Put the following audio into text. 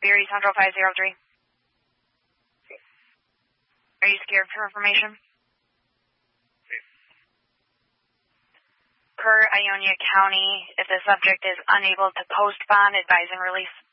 Berry Central 503. Are you scared for information? Per Ionia County, if the subject is unable to post bond, advising release.